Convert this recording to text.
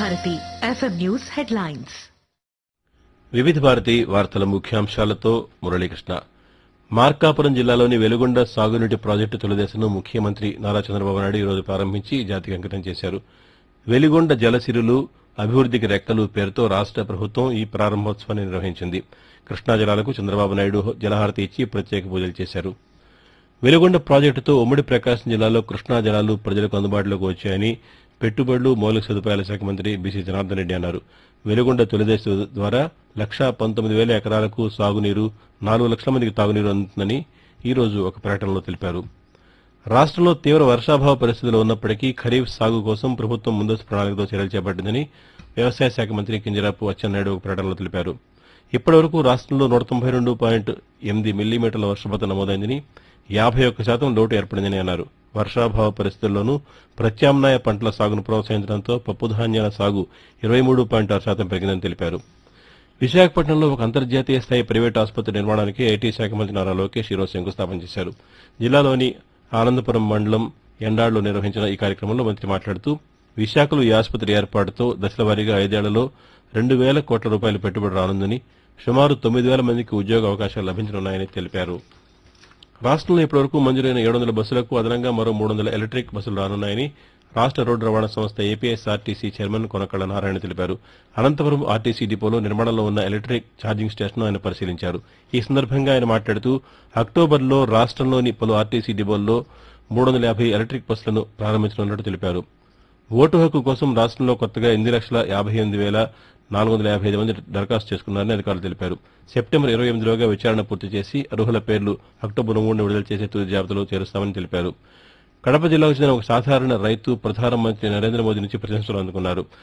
Bharati FM news headlines. వివిధ భారతి వార్తల ముఖ్యాంశాలతో మురళీకృష్ణ. మార్కాపురం జిల్లాలోని వెలుగొండ సాగునీటి ప్రాజెక్టు తొలిదశను ముఖ్యమంత్రి నారా చంద్రబాబు నాయుడు ఈరోజు ప్రారంభించి జాతికి అంకితం చేశారు. వెలుగొండ జలసిరులు అభివృద్దికి రెక్కలు పేరుతో రాష్ట ప్రభుత్వం ఈ ప్రారంభోత్సవాన్ని నిర్వహించింది. కృష్ణా జలాలకు చంద్రబాబు నాయుడు జలహారతి ఇచ్చి ప్రత్యేక పూజలు చేశారు. వెలుగొండ ప్రాజెక్టుతో ఉమ్మడి ప్రకాశం జిల్లాలో కృష్ణా జలాలు ప్రజలకు అందుబాటులోకి వచ్చాయని పెట్టుబడులు మౌలిక సదుపాయాల శాఖ మంత్రి బీసీ జనార్దన్ రెడ్డి అన్నారు. వెలుగొండ తొలిదశ ద్వారా 1,19,000 ఎకరాలకు సాగునీరు, 4 లక్షల మందికి తాగునీరు అందుతుందని ఈ రోజు ఒక ప్రకటనలో తెలిపారు. రాష్టంలో తీవ్ర వర్షాభావ పరిస్థితులు ఉన్నప్పటికీ ఖరీఫ్ సాగు కోసం ప్రభుత్వం ముందస్తు ప్రణాళికతో చర్యలు చేపట్టిందని వ్యవసాయ శాఖ మంత్రి కింజరాపు అచ్చెన్నాయుడు ఒక ప్రకటనలో తెలిపారు. ఇప్పటివరకు రాష్టంలో 192.8 మిల్లీమీటర్ల వర్షపాతం నమోదైందని, 51% లోటు ఏర్పడిందని అన్నారు. వర్షాభావ పరిస్థితుల్లోనూ ప్రత్యామ్నాయ పంటల సాగును ప్రోత్సహించడంతో పప్పుధాన్యాల సాగు 23.6% పెరిగిందని తెలిపారు. విశాఖపట్నంలో ఒక అంతర్జాతీయ స్థాయి ప్రైవేటు ఆసుపత్రి నిర్మాణానికి ఐటీ శాఖ మంత్రి నారా లోకేష్ ఈరోజు శంకుస్థాపన చేశారు. జిల్లాలోని ఆనందపురం మండలం ఎండాడులో నిర్వహించిన ఈ కార్యక్రమంలో మంత్రి మాట్లాడుతూ, విశాఖలో ఈ ఆసుపత్రి ఏర్పాటుతో దశలవారీగా 5 ఏళ్లలో 2,000 కోట్ల రూపాయలు పెట్టుబడి రానుందని, సుమారు 9,000 మందికి ఉద్యోగ అవకాశాలు లభించనున్నాయని తెలిపారు. రాష్టంలో ఇప్పటివరకు మంజూరైన 700 బస్సులకు అదనంగా మరో 300 ఎలక్ట్రిక్ బస్సులు రానున్నాయని రాష్ట రోడ్డు రవాణా సంస్థ ఏపీఎస్ఆర్టీసీ చైర్మన్ కొనకళ్ల నారాయణ తెలిపారు. అనంతపురం ఆర్టీసీ డిపోలో నిర్మాణంలో ఉన్న ఎలక్ట్రిక్ ఛార్జింగ్ స్టేషన్ను ఆయన పరిశీలించారు. ఈ సందర్భంగా ఆయన మాట్లాడుతూ, అక్టోబర్లో రాష్టంలోని పలు ఆర్టీసీ డిపోల్లో 350 ఎలక్ట్రిక్ బస్సులను ప్రారంభించనున్నట్టు తెలిపారు. ఓటు హక్కు కోసం రాష్టంలో కొత్తగా 8,58,455 మంది దరఖాస్తు చేసుకున్నారని అధికారులు తెలిపారు. సెప్టెంబర్ 28లోగా విచారణ పూర్తి చేసి అర్హుల పేర్లు అక్టోబర్ 3న విడుదల చేసే తుది జాబితాలో చేరుస్తామని తెలిపారు. కడప జిల్లాకు చెందిన ఒక సాధారణ రైతు ప్రధానమంత్రి నరేంద్ర మోదీ నుంచి ప్రశంసలు అందుకున్నారు.